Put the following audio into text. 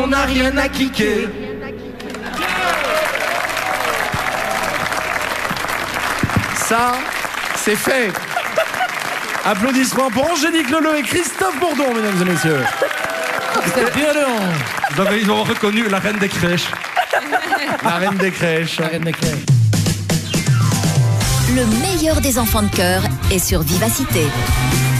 On n'a rien à kicker. Ça, c'est fait. Applaudissements pour Angélique Leleux et Christophe Bourdon, mesdames et messieurs. C'était bien long. Ils ont reconnu la reine des crèches. La reine des crèches. La reine des crèches. Le meilleur des enfants de cœur est sur Vivacité.